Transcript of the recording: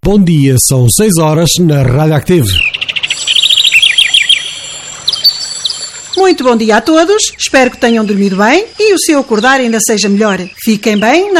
Bom dia, são 6 horas na Rádio Active. Muito bom dia a todos, espero que tenham dormido bem e o seu acordar ainda seja melhor. Fiquem bem